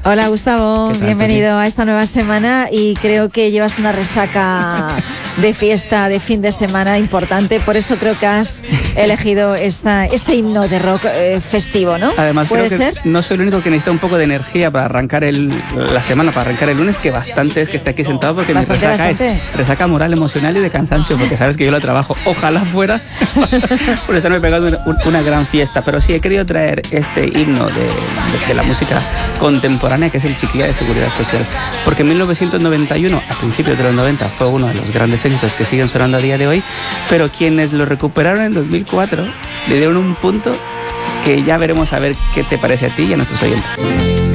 Hola Gustavo, bienvenido a esta nueva semana y creo que llevas una resaca de fiesta, de fin de semana importante, por eso creo que has elegido este himno de rock festivo, ¿no? Además, ¿Puede creo que ser? no soy el único que necesita un poco de energía para arrancar la semana, para arrancar el lunes, que bastante es que esté aquí sentado, porque mi resaca es resaca moral, emocional y de cansancio, porque sabes que yo lo trabajo, ojalá fuera, por estarme pegando una gran fiesta. Pero sí, he querido traer este himno de la música contemporánea, que es el Chiquilla de Seguridad Social, porque en 1991, a principios de los 90, fue uno de los grandes éxitos que siguen sonando a día de hoy, pero quienes lo recuperaron en 2004 le dieron un punto que ya veremos a ver qué te parece a ti y a nuestros oyentes.